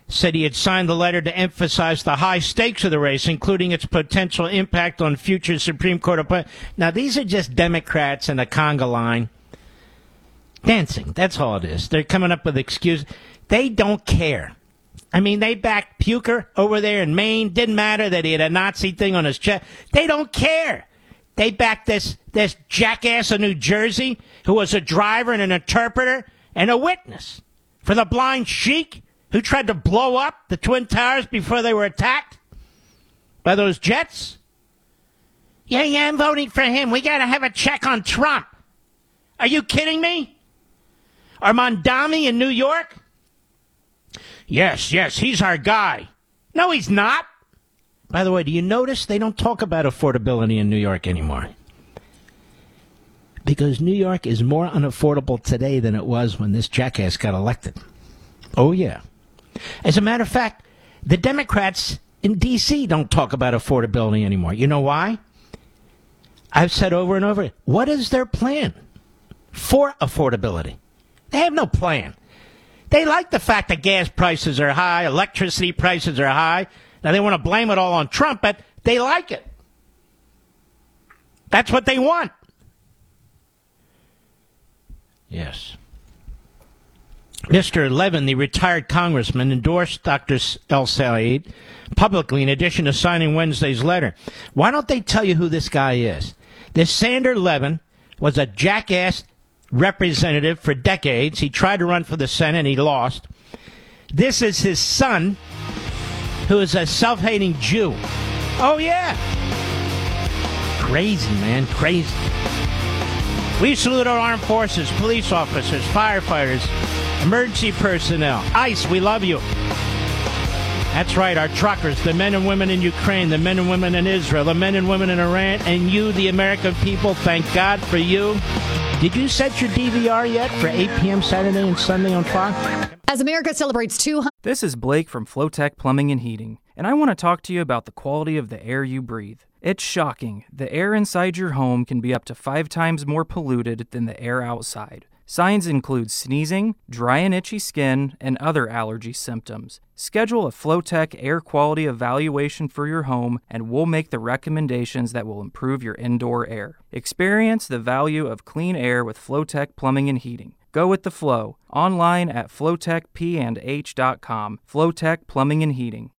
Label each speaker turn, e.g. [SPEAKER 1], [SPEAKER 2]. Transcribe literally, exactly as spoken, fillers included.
[SPEAKER 1] said he had signed the letter to emphasize the high stakes of the race, including its potential impact on future Supreme Court appointments. Now, these are just Democrats in a conga line dancing. That's all it is. They're coming up with excuses. They don't care. I mean, they backed Puker over there in Maine. Didn't matter that he had a Nazi thing on his chest. They don't care. They backed this, this jackass in New Jersey who was a driver and an interpreter and a witness for the blind sheik who tried to blow up the Twin Towers before they were attacked by those jets. Yeah, yeah, I'm voting for him. We got to have a check on Trump. Are you kidding me? Or Mondami in New York? Yes, yes, he's our guy. No, he's not. By the way, do you notice they don't talk about affordability in New York anymore? Because New York is more unaffordable today than it was when this jackass got elected. Oh, yeah. As a matter of fact, the Democrats in D C don't talk about affordability anymore. You know why? I've said over and over, what is their plan for affordability? They have no plan. They like the fact that gas prices are high, electricity prices are high. Now, they want to blame it all on Trump, but they like it. That's what they want. Yes. Mister Levin, the retired congressman, endorsed Doctor El-Sayed publicly in addition to signing Wednesday's letter. Why don't they tell you who this guy is? This Sander Levin was a jackass representative for decades. He tried to run for the Senate and he lost. This is his son, who is a self-hating Jew. Oh, yeah. Crazy, man, crazy. We salute our armed forces, police officers, firefighters, emergency personnel. ICE, we love you. That's right, our truckers, the men and women in Ukraine, the men and women in Israel, the men and women in Iran, and you, the American people, thank God for you. Did you set your D V R yet for eight p.m. Saturday and Sunday on Fox?
[SPEAKER 2] As America celebrates two hundred...
[SPEAKER 3] This is Blake from Flowtech Plumbing and Heating, and I want to talk to you about the quality of the air you breathe. It's shocking. The air inside your home can be up to five times more polluted than the air outside. Signs include sneezing, dry and itchy skin, and other allergy symptoms. Schedule a Flowtech air quality evaluation for your home, and we'll make the recommendations that will improve your indoor air. Experience the value of clean air with Flowtech Plumbing and Heating. Go with the flow. Online at flowtech p and h dot com. Flowtech Plumbing and Heating.